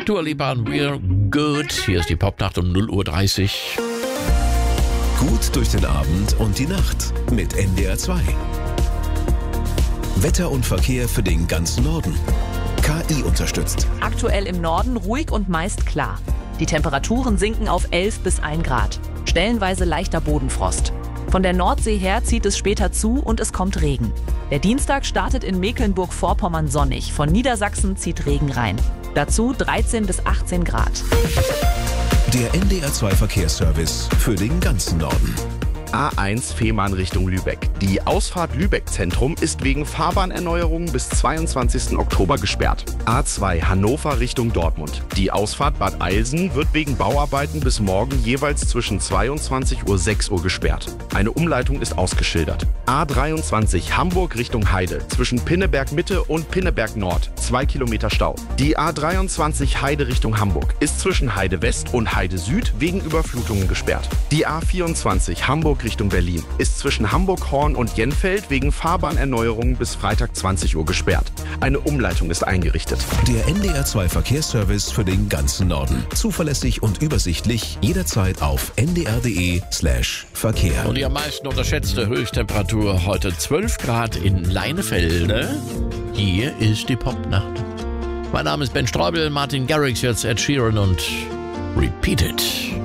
Dua Lipa und We're Good. Hier ist die Popnacht um 0:30 Uhr. Gut durch den Abend und die Nacht mit NDR 2. Wetter und Verkehr für den ganzen Norden. KI unterstützt. Aktuell im Norden ruhig und meist klar. Die Temperaturen sinken auf 11 bis 1 Grad. Stellenweise leichter Bodenfrost. Von der Nordsee her zieht es später zu und es kommt Regen. Der Dienstag startet in Mecklenburg-Vorpommern sonnig. Von Niedersachsen zieht Regen rein. Dazu 13 bis 18 Grad. Der NDR 2 Verkehrsservice für den ganzen Norden. A1 Fehmarn Richtung Lübeck. Die Ausfahrt Lübeck-Zentrum ist wegen Fahrbahnerneuerungen bis 22. Oktober gesperrt. A2 Hannover Richtung Dortmund. Die Ausfahrt Bad Eilsen wird wegen Bauarbeiten bis morgen jeweils zwischen 22 Uhr und 6 Uhr gesperrt. Eine Umleitung ist ausgeschildert. A23 Hamburg Richtung Heide. Zwischen Pinneberg Mitte und Pinneberg Nord. 2 Kilometer Stau. Die A23 Heide Richtung Hamburg ist zwischen Heide West und Heide Süd wegen Überflutungen gesperrt. Die A24 Hamburg Richtung Berlin ist zwischen Hamburg-Horn und Jenfeld wegen Fahrbahnerneuerungen bis Freitag 20 Uhr gesperrt. Eine Umleitung ist eingerichtet. Der NDR 2 Verkehrsservice für den ganzen Norden. Zuverlässig und übersichtlich, jederzeit auf ndr.de/Verkehr. Und die am meisten unterschätzte Höchsttemperatur heute 12 Grad in Leinefelde. Hier ist die Popnacht. Mein Name ist Ben Streubel, Martin Garrix, jetzt Ed Sheeran und Repeat It.